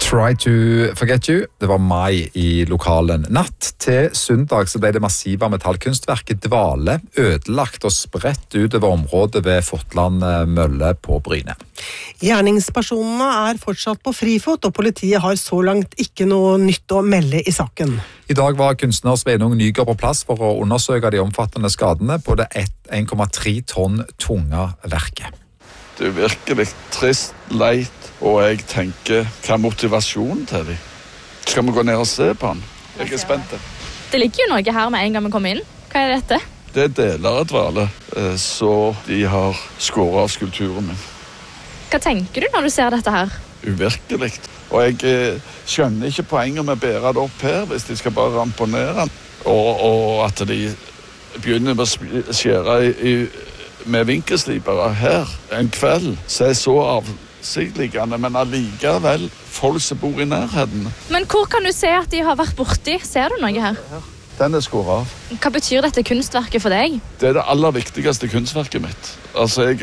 Try to forget you. Det var mai i lokalen. Natt til søndag så ble det massive metallkunstverket Dvale ødelagt og spredt utover området ved Fortland Mølle på Bryne. Gjerningspersonene fortsatt på frifot, og politiet har så langt ikke noe nytt å melde i saken. I dag var kunstner Sveinung Nygård på plass for å undersøke de omfattende skadene på det 1,3 tonn tunge verket. Det virkelig trist, leit, og jeg tenker, hva motivasjonen til dem? Skal vi gå ned og se på den? Jeg spent. Det ligger jo noe her med en gang vi kommer inn. Hva dette? Det deler av Dvale, så de har skåret av skulpturen min. Hva tenker du når du ser dette her? Uvirkelig. Og jeg skjønner ikke poenget med å bære det opp her, hvis de skal bare ramponere den. Og at de begynner med å skjære med vinkelslipere her en kveld, så så avsiktliggende, men allikevel folk som bor i nærheten. Men hvor kan du se at de har vært borti? Ser du noe her? Den skåret av. Hva betyr dette kunstverket for deg? Det det aller viktigste kunstverket mitt. Altså, jeg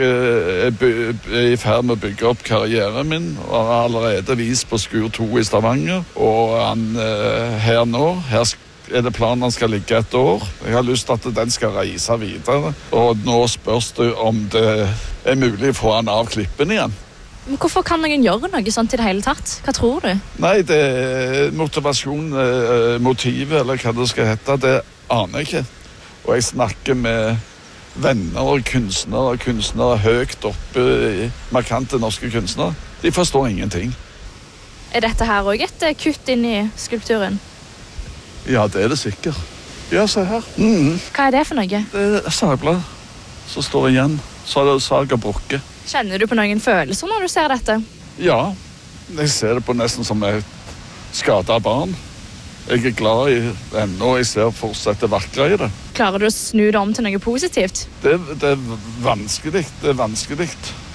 i ferd med å bygge opp karrieren min, og har allerede vist på Skur 2 i Stavanger, og her nå, her det planen han skal ligge et år. Jeg har lyst til at den skal reise videre, og nå spørs det om det mulig å få han av klippen igjen. Men hvorfor kan noen gjøre noe sånt i det hele tatt? Hva tror du? Nei, det motivasjon, motivet, eller hva det skal hete, det aner jeg ikke. Og jeg snakker med venner og kunstnere høyt oppe i markante norske kunstnere. De forstår ingenting. Dette her også et kutt inn i skulpturen? Ja, det det sikkert. Ja, se her. Hva det for noe? Det sagblad som står igjen. Så det sag og brukke. Kjenner du på noen følelser når du ser dette? Ja, jeg ser det på nesten som et skadet barn. Jeg glad i den, og jeg ser fortsatt det vakre i det. Klarer du å snu det om til noe positivt? Det vanskelig. Det vanskelig.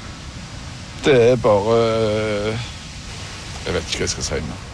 Det bare jeg vet ikke hva jeg skal si nå.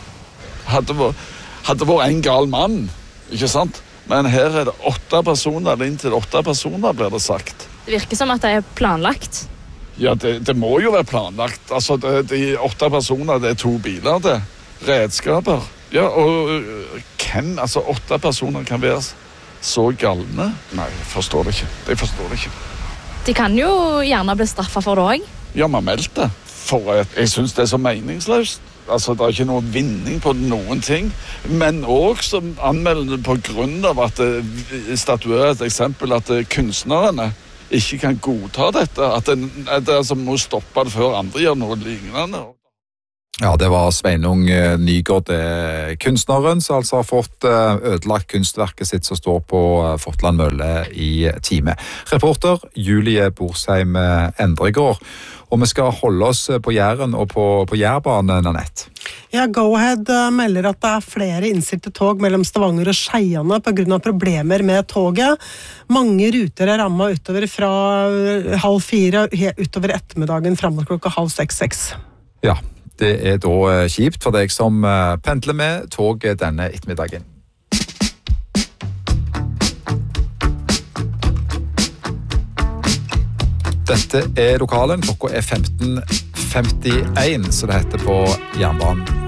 Hadde vært en gal mann, ikke sant? Men her det 8 personer, eller inntil 8 personer, blir det sagt. Det virker som at det planlagt. Ja, det må jo være planlagt. Altså, de 8 personer, det 2 biler, det. Redskaper. Ja, og hvem, altså 8 personer kan være så galne? Nei, jeg forstår det ikke. De kan jo gjerne bli straffet for det også. Ja, man meldte. For jeg synes det så meningsløst. Altså, det ikke noen vinning på noen ting, men også anmeldende på grunn av at det statuerer et eksempel at kunstnerne ikke kan godta dette, at det altså må stoppe det før andre gjør noe lignende. Ja, det var Sveinung Nygård, kunstneren, som altså har fått ødelagt kunstverket sitt som står på Fortland Mølle i time. Reporter Julie Borsheim Endregård. Og vi skal holde oss på Jæren og på Jærbanen, Nanette. Ja, Go-Ahead melder at det flere innstilte tog mellom Stavanger og Skeiane på grunn av problemer med toget. Mange ruter rammet utover fra 3:30 utover ettermiddagen frem til 5:30. Ja, det da kjipt for deg som pendler med toget denne ettermiddagen. Dette lokalen, klokka 15:51, så det heter på jernbanen.